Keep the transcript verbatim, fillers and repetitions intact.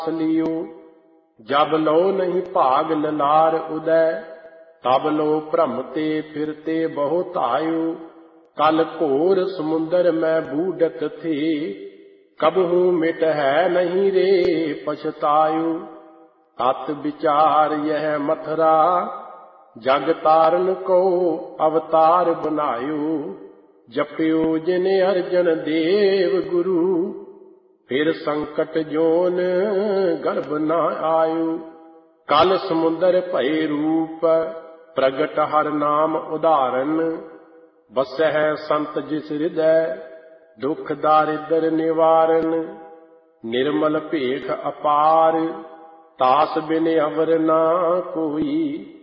लियो। जब लो नहीं भाग ललार उदय, तब लो भ्रमते फिरते बहुत आयु। कल घोर समुंदर में बूढ़त थे, कबहू मिट है नहीं रे पछतायु। तत विचार यह मथुरा, जग तारन को अवतार बनायो। जपियो जिने अर्जन देव गुरु, फिर संकट जोन गर्भ न आयु। कल समुंदर भय रूप, प्रगट हर नाम उदाहरण। बसह संत जिस हृदय, दुख दारिद्र निवारण। निर्मल भेख अपार, तास बिन अवर ना कोई।